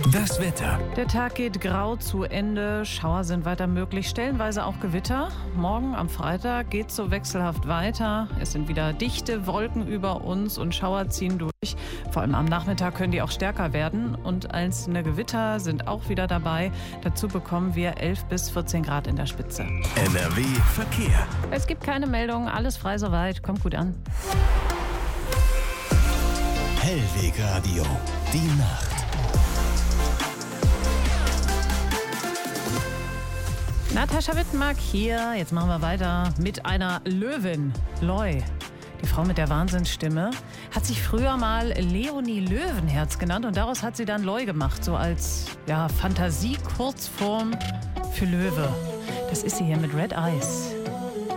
Das Wetter. Der Tag geht grau zu Ende, Schauer sind weiter möglich, stellenweise auch Gewitter. Morgen am Freitag geht es so wechselhaft weiter. Es sind wieder dichte Wolken über uns und Schauer ziehen durch. Vor allem am Nachmittag können die auch stärker werden und einzelne Gewitter sind auch wieder dabei. Dazu bekommen wir 11 bis 14 Grad in der Spitze. NRW Verkehr. Es gibt keine Meldungen, alles frei soweit, kommt gut an. Hellweg Radio. Die Nacht. Natascha Wittmark hier. Jetzt machen wir weiter mit einer Löwin, Loi. Die Frau mit der Wahnsinnsstimme hat sich früher mal Leonie Löwenherz genannt und daraus hat sie dann Loi gemacht, so als Fantasie-Kurzform für Löwe. Das ist sie hier mit Red Eyes.